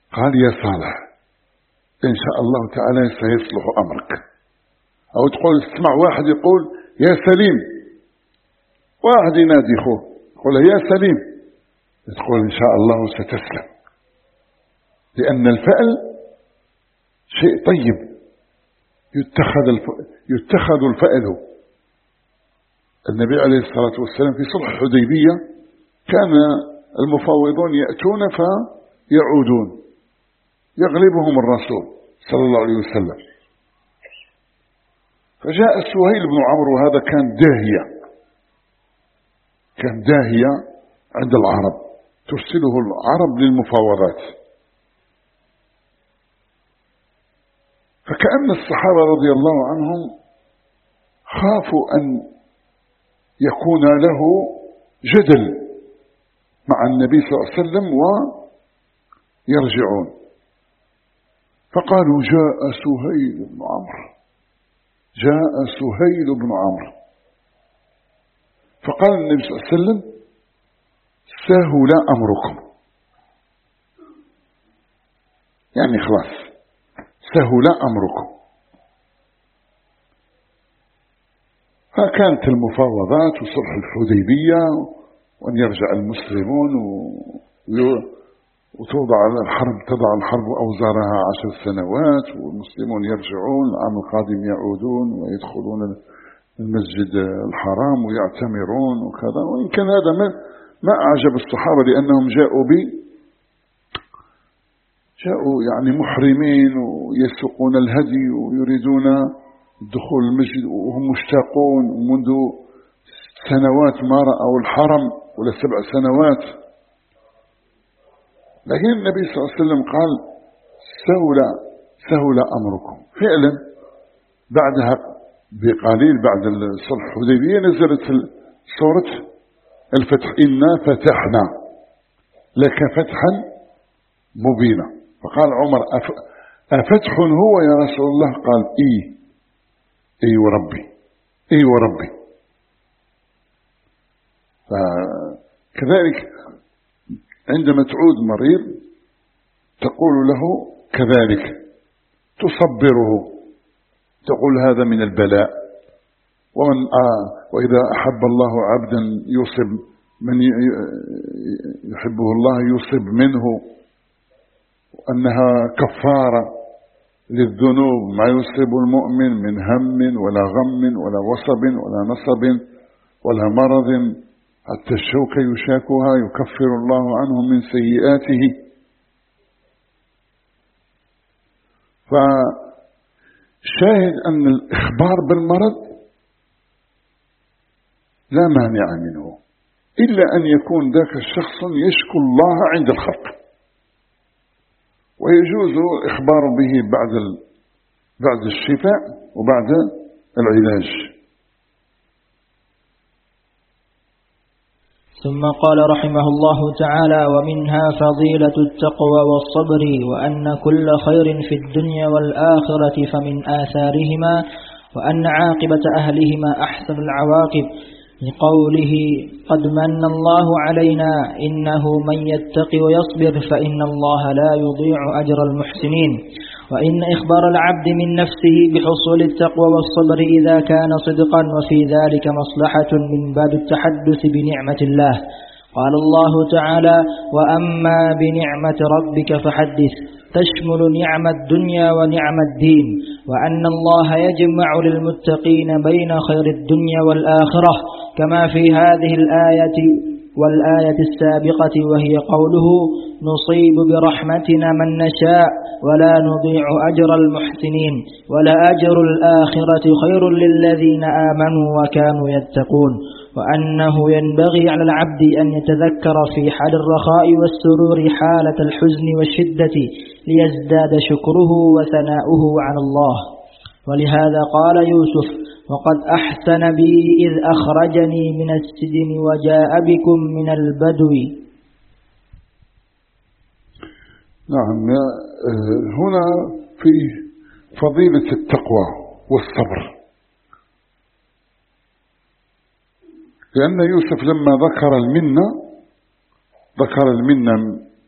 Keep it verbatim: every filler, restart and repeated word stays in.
قال يا صالح إن شاء الله تعالى سيصلح أمرك. أو تقول اسمع واحد يقول يا سليم، واحد ينادي أخوه يقول يا سليم، تقول إن شاء الله ستسلم، لأن الفأل شيء طيب يتخذ الف... يتخذ الفأل. النبي عليه الصلاة والسلام في صلح الحديبية كان المفاوضون يأتون فيعودون، يغلبهم الرسول صلى الله عليه وسلم. فجاء سهيل بن عمرو، وهذا كان داهية، كان داهية عند العرب، ترسله العرب للمفاوضات. فكأن الصحابة رضي الله عنهم خافوا أن يكون له جدل مع النبي صلى الله عليه وسلم ويرجعون، فقالوا جاء سهيل بن عمرو، جاء سهيل بن عمرو. فقال النبي صلى الله عليه وسلم سهل أمركم، يعني خلاص سهل أمركم. فكانت المفاوضات وصلح الحديبية وأن يرجع المسلمون وتوضع الحرب، تضع الحرب أوزارها عشر سنوات، والمسلمون يرجعون العام القادم يعودون ويدخلون المسجد الحرام ويعتمرون وكذا. وإن كان هذا ما, ما أعجب الصحابة، لأنهم جاءوا بي جاءوا يعني محرمين ويسوقون الهدي ويريدون دخول المسجد وهم مشتاقون، ومنذ سنوات ما رأوا الحرم ولا سبع سنوات. لكن النبي صلى الله عليه وسلم قال سهل سهل أمركم. فعلا بعدها بقليل بعد الصلح الحديبية نزلت سورة الفتح، إنا فتحنا لك فتحا مبينا. فقال عمر أفتح هو يا رسول الله؟ قال إيه اي وربي، اي وربي. فكذلك عندما تعود مريض تقول له كذلك، تصبره، تقول هذا من البلاء. ومن آه وإذا أحب الله عبدا يصب من يحبه الله يصب منه، أنها كفارة للذنوب ما يصيب المؤمن من هم ولا غم ولا وصب ولا نصب ولا مرض، حتى الشوك يشاكها يكفر الله عنه من سيئاته. فشاهد أن الإخبار بالمرض لا مانع منه، إلا أن يكون ذاك الشخص يشكو الله عند الخلق، ويجوز الإخبار به بعد بعد الشفاء وبعد العلاج. ثم قال رحمه الله تعالى: ومنها فضيلة التقوى والصبر، وأن كل خير في الدنيا والآخرة فمن آثارهما، وأن عاقبة أهلهما أحسن العواقب، لقوله: قد من الله علينا إنه من يتق ويصبر فإن الله لا يضيع أجر المحسنين. وإن إخبار العبد من نفسه بحصول التقوى والصبر إذا كان صدقا، وفي ذلك مصلحة من باب التحدث بنعمة الله. قال الله تعالى: وأما بنعمة ربك فحدث، تشمل نعم الدنيا ونعم الدين، وأن الله يجمع للمتقين بين خير الدنيا والآخرة، كما في هذه الآية والآية السابقة، وهي قوله: نصيب برحمتنا من نشاء ولا نضيع أجر المحسنين، ولأجر الآخرة خير للذين آمنوا وكانوا يتقون. وأنه ينبغي على العبد أن يتذكر في حال الرخاء والسرور حالة الحزن والشدة، ليزداد شكره وثناؤه على الله. ولهذا قال يوسف: وقد أحسن بي إذ أخرجني من السجن وجاء بكم من البدو. نعم، هنا في فضيلة التقوى والصبر، لأن يوسف لما ذكر المنة ذكر المنة